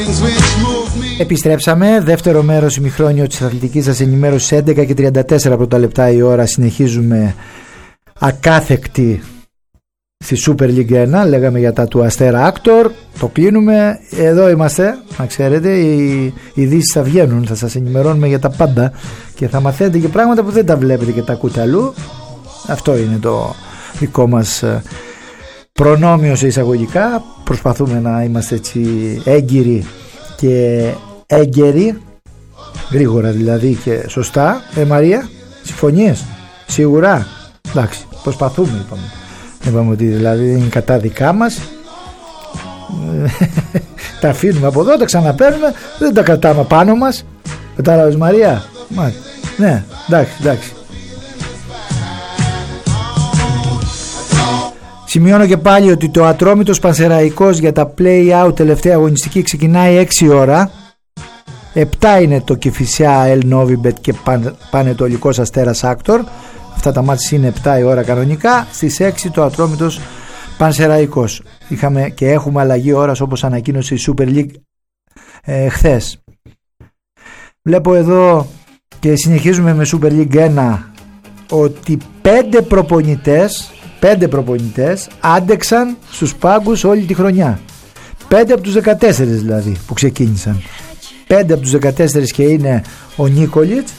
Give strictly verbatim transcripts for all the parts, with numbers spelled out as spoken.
Επιστρέψαμε, δεύτερο μέρος ημιχρόνιο της αθλητικής σας ενημέρωσης, έντεκα και τριάντα τέσσερα πρώτα λεπτά η ώρα. Συνεχίζουμε ακάθεκτη στη Super League ένα. Λέγαμε για τα του Αστέρα Άκτορ. Το κλείνουμε, εδώ είμαστε. Να ξέρετε, οι ειδήσεις θα βγαίνουν, θα σας ενημερώνουμε για τα πάντα και θα μαθαίνετε και πράγματα που δεν τα βλέπετε και τα ακούτε αλλού. Αυτό είναι το δικό μας προνόμιο σε εισαγωγικά. Προσπαθούμε να είμαστε έτσι έγκυροι και έγκαιροι, γρήγορα δηλαδή και σωστά. Ε, Μαρία, συμφωνίες? Σίγουρα. Εντάξει, προσπαθούμε, είπαμε. Είπαμε ότι δηλαδή είναι κατά δικά μας. Τα αφήνουμε από εδώ, τα ξαναπαίρνουμε, δεν τα κρατάμε πάνω μας. Κατάλαβες, Μαρία? Μάλιστα. Ναι, εντάξει, εντάξει. Σημειώνω και πάλι ότι το Ατρόμητος Πανσεραϊκός για τα play-out τελευταία αγωνιστική ξεκινάει έξι ώρα. επτά είναι το Κηφισιά Ελ Νόβιμπετ και Πανετολικός Αστέρας Άκτορ. Αυτά τα μάτς είναι επτά η ώρα κανονικά. Στις έξι το Ατρόμητος Πανσεραϊκός. Είχαμε και έχουμε αλλαγή ώρας, όπως ανακοίνωσε η Super League ε, χθες. Βλέπω εδώ και συνεχίζουμε με Super League ένα ότι πέντε προπονητές Πέντε προπονητές άντεξαν στους πάγκους όλη τη χρονιά. Πέντε από τους δεκατέσσερις δηλαδή που ξεκίνησαν. Πέντε από τους δεκατέσσερις και είναι ο Νίκολιτς,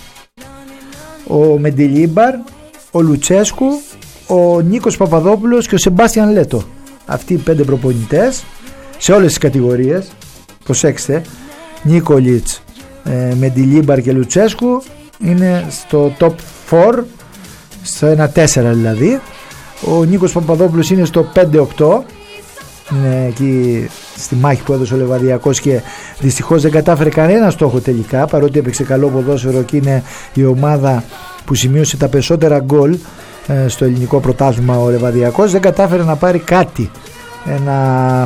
ο Μεντιλίμπαρ, ο Λουτσέσκου, ο Νίκος Παπαδόπουλος και ο Σεμπάστιαν Λέτο. Αυτοί οι πέντε προπονητές σε όλες τις κατηγορίες. Προσέξτε, Νίκολιτς, ε, Μεντιλίμπαρ και Λουτσέσκου είναι στο top τέσσερα, στο ένα τέσσερα δηλαδή. Ο Νίκος Παπαδόπουλος είναι στο πέντε οκτώ, είναι εκεί στη μάχη που έδωσε ο Λεβαδιακός και δυστυχώς δεν κατάφερε κανένα στόχο τελικά, παρότι έπαιξε καλό ποδόσφαιρο και είναι η ομάδα που σημείωσε τα περισσότερα γκολ ε, στο ελληνικό πρωτάθλημα. Ο Λεβαδιακός δεν κατάφερε να πάρει κάτι, ένα,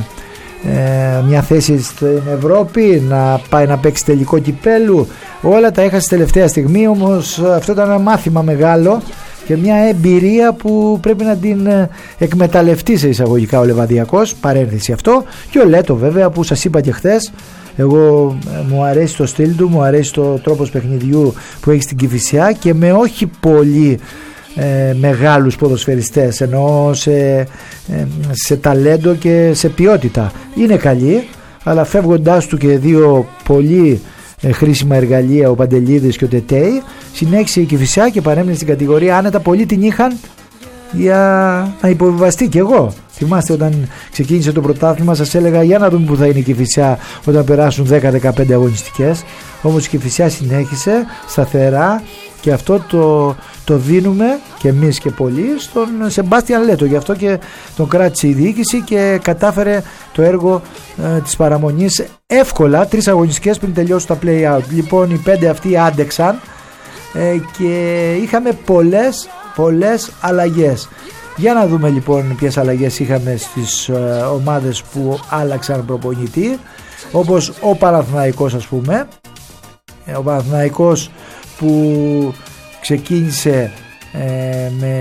ε, μια θέση στην Ευρώπη, να πάει να παίξει τελικό κυπέλου. Όλα τα έχασε τελευταία στιγμή, όμως αυτό ήταν ένα μάθημα μεγάλο και μια εμπειρία που πρέπει να την εκμεταλλευτεί σε εισαγωγικά ο Λεβαδιακός, παρένθεση αυτό. Και ο Λέτο βέβαια, που σας είπα και χθες, εγώ μου αρέσει το στυλ του, μου αρέσει το τρόπος παιχνιδιού που έχει στην Κηφισιά και με όχι πολύ ε, μεγάλους ποδοσφαιριστές, εννοώ σε, ε, σε ταλέντο και σε ποιότητα. Είναι καλή, αλλά φεύγοντάς του και δύο πολύ ε, χρήσιμα εργαλεία, ο Παντελίδης και ο Τετέι, συνέχισε η Κηφισιά και παρέμεινε στην κατηγορία άνετα. Πολλοί την είχαν για να υποβιβαστεί, και εγώ. Θυμάστε όταν ξεκίνησε το πρωτάθλημα, σας έλεγα για να δούμε που θα είναι η Κηφισιά όταν περάσουν δέκα με δεκαπέντε αγωνιστικές. Όμως η Κηφισιά συνέχισε σταθερά και αυτό το, το δίνουμε και εμείς και πολλοί στον Σεμπάστιαν Λέτο. Γι' αυτό και τον κράτησε η διοίκηση και κατάφερε το έργο ε, της παραμονής εύκολα, τρεις αγωνιστικές πριν τελειώσουν τα play-out. Λοιπόν, οι πέντε αυτοί άντεξαν ε, και είχαμε πολλές πολλές αλλαγές. Για να δούμε λοιπόν ποιες αλλαγές είχαμε στις ε, ομάδες που άλλαξαν προπονητή, όπως ο Παναθηναϊκός, ας πούμε. ε, ο Παναθηναϊκός που ξεκίνησε ε, με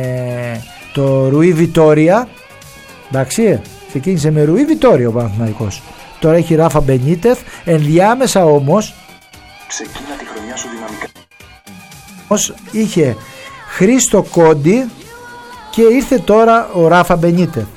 το Ρουί Βιτόρια, εντάξει, ξεκίνησε με Ρουί Βιτόρια ο Παναθηναϊκός. Τώρα έχει Ράφα Μπενίτεθ, ενδιάμεσα όμως ξεκίνα τη χρονιά σου δυναμικά. Όμως είχε Χρήστο Κόντι και ήρθε τώρα ο Ράφα Μπενίτεθ.